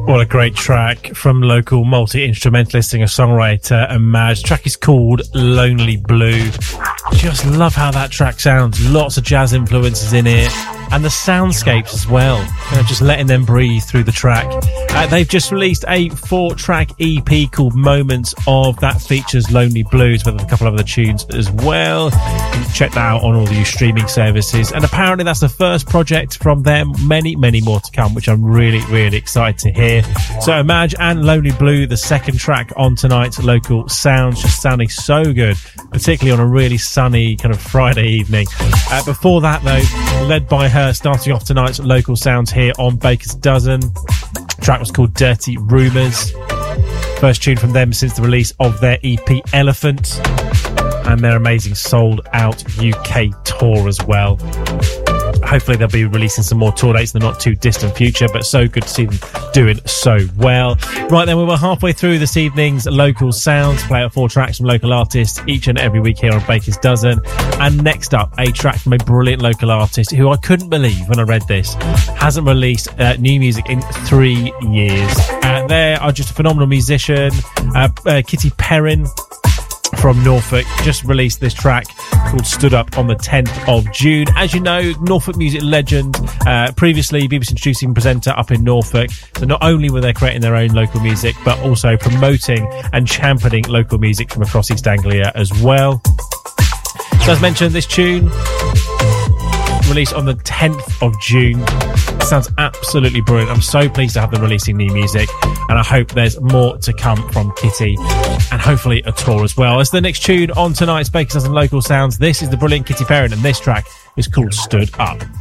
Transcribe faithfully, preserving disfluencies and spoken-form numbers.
What a great track from local multi-instrumentalist singer-songwriter Amaj. The track is called Lonely Blue. Just love how that track sounds. Lots of jazz influences in it. And the soundscapes as well. You know, just letting them breathe through the track. Uh, they've just released a four-track E P called Moments of. That features Lonely Blues with a couple of other tunes as well. You can check that out on all the streaming services. And apparently that's the first project from them. Many, many more to come, which I'm really, really excited to hear. So Amaj and Lonely Blue, the second track on tonight's Local Sounds, just sounding so good, particularly on a really sunny kind of Friday evening. Uh, before that, though, led by her, starting off tonight's Local Sounds here on Baker's Dozen. The track was called Dirty Rumours. First tune from them since the release of their E P Elephant and their amazing sold out U K tour as well. Hopefully they'll be releasing some more tour dates in the not too distant future, but so good to see them doing so well. Right then, we were halfway through this evening's Local Sounds. Play out four tracks from local artists each and every week here on Baker's Dozen. And next up, a track from a brilliant local artist who I couldn't believe when I read this hasn't released uh, new music in three years. Uh, they are just a phenomenal musician. Uh, uh, Kitty Perrin from Norfolk just released this track called Stood Up on the tenth of June. As you know, Norfolk music legend, uh, previously B B C introducing presenter up in Norfolk. So not only were they creating their own local music, but also promoting and championing local music from across East Anglia as well. So as mentioned, this tune released on the tenth of June. Sounds absolutely brilliant. I'm so pleased to have them releasing new music, and I hope there's more to come from Kitty, and hopefully a tour as well. As the next tune on tonight's Baker's Dozen Local Sounds, this is the brilliant Kitty Perrin, and this track is called Stood Up.